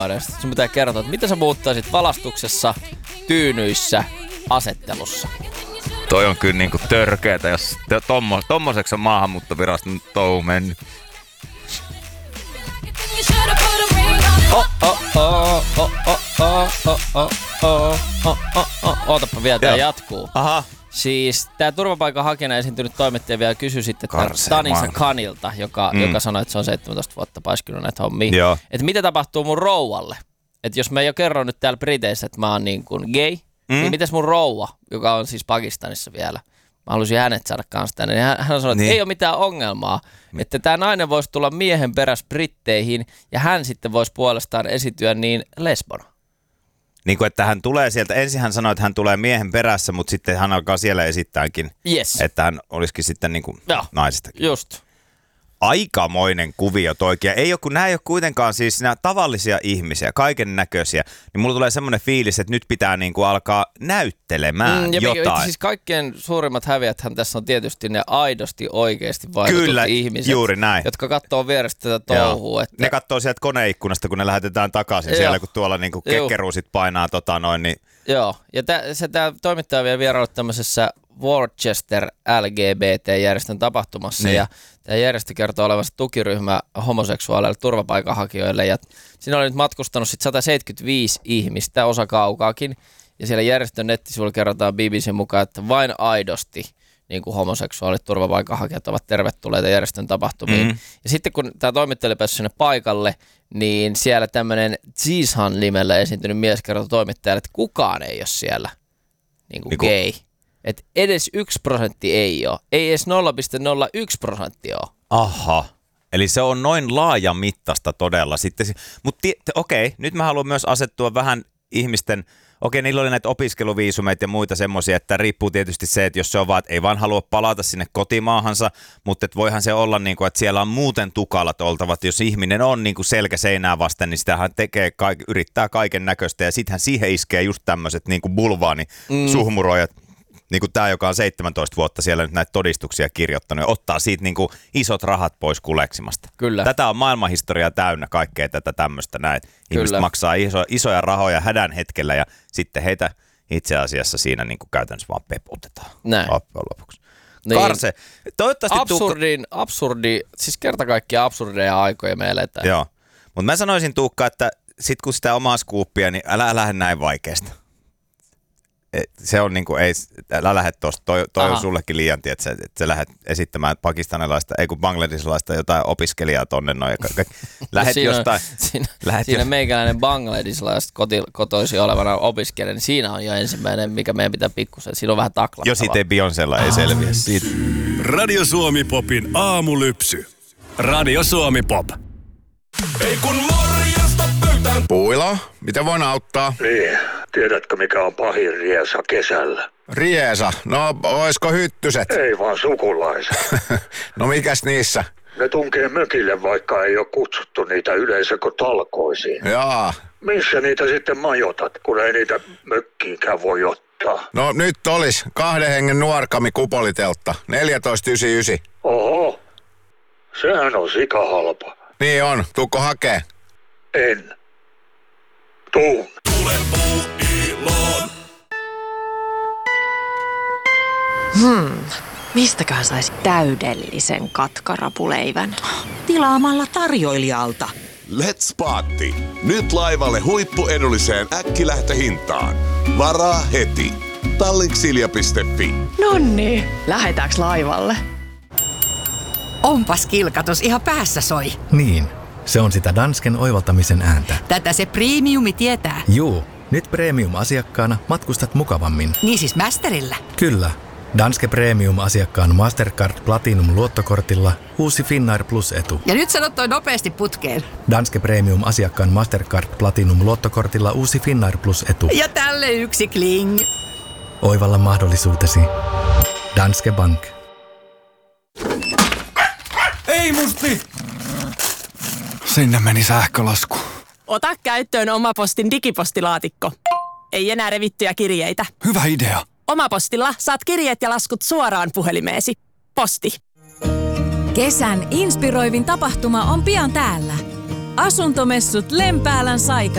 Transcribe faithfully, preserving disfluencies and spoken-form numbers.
Sun pitää kertoa, että mitä sä muuttaisit valastuksessa, tyynyissä, asettelussa? Toi on kyllä niinku törkeetä, jos tommo, tommoseksi on maahanmuuttoviraston touhu mennyt. Oh, oh, oh, oh, oh, oh, oh, oh, oh, oh, oh, oh. Ootappa vielä, tää jatkuu. Aha. Siis tää turvapaikanhakijana esiintynyt toimittaja vielä kysyi sitten Tanisa Khanilta, joka, mm. joka sanoi, että se on seitsemäntoista vuotta paiskinut näitä hommia. Että mitä tapahtuu mun rouvalle? Että jos mä jo kerron nyt täällä Briteissä, että mä oon niin kuin gay, mm. niin mitäs mun rouva, joka on siis Pakistanissa vielä, mä haluaisin hänet saada kanssa tänne, niin hän, hän sanoi, että niin. ei ole mitään ongelmaa, että tää nainen voisi tulla miehen perässä Britteihin ja hän sitten voisi puolestaan esityä niin lesbona. Niin kuin, että hän tulee sieltä, ensin hän sanoi, että hän tulee miehen perässä, mutta sitten hän alkaa siellä esittääkin, yes. että hän olisikin sitten niin kuin naisestakin. Just. Aikamoinen kuvio toikin. Ei ole, kun nämä ei ole kuitenkaan siis nämä tavallisia ihmisiä, kaiken näköisiä, niin mulla tulee semmoinen fiilis, että nyt pitää niin kuin alkaa näyttelemään mm, ja jotain. Siis kaikkein suurimmat häviäthän tässä on tietysti ne aidosti oikeasti vaihdotut Kyllä, ihmiset, juuri näin. jotka katsoo vierestä tätä touhua. Että... Ne katsoo sieltä koneikkunasta, kun ne lähetetään takaisin Joo. siellä, kun tuolla niin kuin kekkeruusit painaa tota noin. Niin... Joo, ja tämä toimittaja vielä vieraillut tämmöisessä Worcester L G B T-järjestön tapahtumassa niin. ja tämä järjestö kertoo olevansa tukiryhmä homoseksuaaleille turvapaikanhakijoille ja siinä oli nyt matkustanut sit sata seitsemänkymmentäviisi ihmistä, osa kaukaakin ja siellä järjestön nettisivuilla kerrotaan B B C:n mukaan, että vain aidosti niin kuin homoseksuaalit turvapaikanhakijat ovat tervetulleita järjestön tapahtumiin. Mm-hmm. Ja sitten kun tämä toimittaja pääsi sinne paikalle, niin siellä tämmöinen Zishan nimellä esiintynyt mies kertoi toimittajalle, että kukaan ei ole siellä niin kuin niin kuin... gay. Että edes yksi prosentti ei ole. Ei edes nolla pilkku nolla yksi prosenttia ole. Aha. Eli se on noin laajamittaista todella. Sitten, mutta okei, nyt mä haluan myös asettua vähän ihmisten... Okei, niillä oli näitä opiskeluviisumeita ja muita semmoisia, että riippuu tietysti se, että jos se on vaan, että ei vaan halua palata sinne kotimaahansa, mutta että voihan se olla niin kuin, että siellä on muuten tukalat oltavat. Jos ihminen on niin kuin selkä seinää vasten, niin sitähän tekee, yrittää kaiken näköistä ja sittenhän siihen iskee just tämmöiset niin kuin bulvaani mm. suhmuroijat. Niin kuin tämä, joka on seitsemäntoista vuotta siellä nyt näitä todistuksia kirjoittanut ja ottaa siitä niin kuin isot rahat pois kuleksimasta. Kyllä. Tätä on maailmanhistoria täynnä kaikkea tätä tämmöistä näin. Ihmiset maksaa iso, isoja rahoja hädän hetkellä ja sitten heitä itse asiassa siinä niin kuin käytännössä vaan peputetaan. Näin. Loppujen lopuksi. Niin. Karse, toivottavasti... Absurdin, Tuukka... absurdi, siis kerta kaikkiaan absurdeja aikoja me eletään. Joo, mutta mä sanoisin Tuukka, että sit kun sitä omaa skuuppia, niin älä lähde näin vaikeasta. Se on niinku, ei, älä lähde tosta, toi, toi on sullekin liian, että sä, että sä lähdet esittämään pakistanilaista, ei kun bangladesilaista jotain opiskelijaa tonne noin. Lähet siinä jostain. On, siinä lähet siinä jo... meikäläinen bangladesilaista kotoisin olevana opiskelija, niin siinä on jo ensimmäinen, mikä meidän pitää pikkusen. Siinä on vähän taklattavaa. Jo siitä ei Beyoncella ei selviä siitä. Radio Suomi Popin aamulypsy. Radio Suomi Pop. Ei kun morjesta pöytään. Puila, mitä voin auttaa? Niin, tiedätkö mikä on pahin riesa kesällä? Riesa? No, oisko hyttyset? Ei vaan sukulaiset. No mikäs niissä? Ne tunkee mökille, vaikka ei ole kutsuttu niitä yleisökotalkoisiin. Jaa. Missä niitä sitten majoitat, kun ei niitä mökkiinkään voi ottaa? No nyt olis kahden hengen nuorkami kupoliteltta, neljätoista yhdeksänkymmentäyhdeksän. Oho, sehän on sikahalpa. Niin on, tuukko hakee? En. Tuun. Tule Puuiloon. Hmm, mistäköhän saisi täydellisen katkarapuleivän? Tilaamalla tarjoilijalta. Let's Party. Nyt laivalle huippuedulliseen äkkilähtöhintaan. Varaa heti. Tallinksilja piste fi. Nonni, lähetäänkö laivalle? Onpas kilkatus, ihan päässä soi. Niin, se on sitä Dansken oivaltamisen ääntä. Tätä se premiumi tietää. Juu, nyt premium-asiakkaana matkustat mukavammin. Niin siis Masterillä? Kyllä. Danske Premium-asiakkaan Mastercard Platinum-luottokortilla uusi Finnair Plus-etu. Ja nyt sanot toi nopeasti putkeen. Danske Premium-asiakkaan Mastercard Platinum-luottokortilla uusi Finnair Plus-etu. Ja tälle yksi kling. Oivalla mahdollisuutesi. Danske Bank. Ei musti! Sinne meni sähkölasku. Ota käyttöön Omapostin digipostilaatikko. Ei enää revittyjä kirjeitä. Hyvä idea. Omapostilla saat kirjeet ja laskut suoraan puhelimeesi. Posti. Kesän inspiroivin tapahtuma on pian täällä. Asuntomessut Lempäälän Saika